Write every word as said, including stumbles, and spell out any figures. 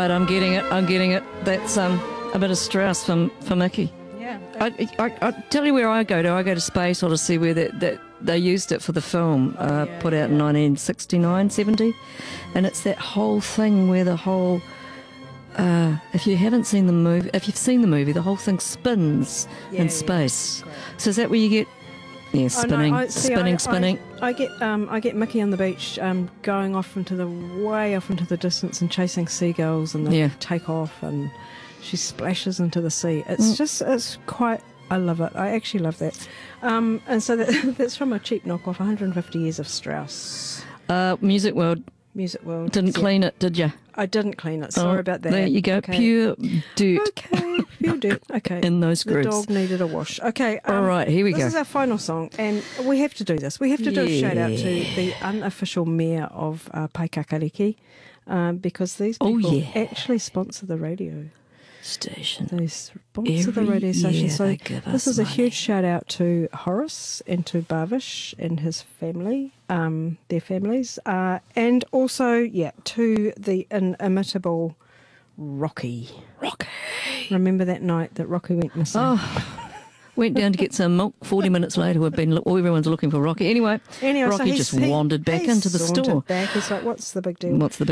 right, I'm getting it. I'm getting it. That's um a bit of Strauss for, for Mickey. Yeah. I, I, I tell you where I go to. I go to Space Odyssey where that, that they used it for the film, Oh, uh, yeah, put out in yeah. nineteen sixty-nine, seventy. And it's that whole thing where the whole, uh, if you haven't seen the movie, if you've seen the movie, the whole thing spins Yeah, in yeah, space. great. So is that where you get, yeah, Oh, no, spinning, I- see, spinning, I- spinning? I, I get um, I get Mickey on the beach, um, going off into the way off into the distance and chasing seagulls, and they Yeah. take off, and she splashes into the sea. It's Mm. just, it's quite. I love it. I actually love that. Um, and so that, that's from a cheap knockoff, one hundred fifty years of Strauss. Uh, Music World Music World. didn't Yeah. clean it, did you? I didn't clean it. Sorry Oh, about that. There you go, Okay. pure dirt Okay, pure dirt. Okay. in those The grooves. dog needed a wash. Okay. All right, here we this go. is our final song, and we have to do this. We have to do a shout out to Yeah. the unofficial mayor of uh, Paikakariki, um, because these Oh, people yeah. actually sponsor the radio. Station. They sponsor the Every radio station. year So they give this us is a money. huge shout out to Horace and to Barvish and his family, um, their families, uh, and also, yeah, to the inimitable Rocky. Rocky. Remember that night that Rocky went missing? Oh, went down to get some milk. Forty minutes later, we've been. Lo- everyone's looking for Rocky. Anyway, Anyway, so Rocky he's- just he- wandered back he into the sauntered store. Back. He's like, "What's the big deal?" What's the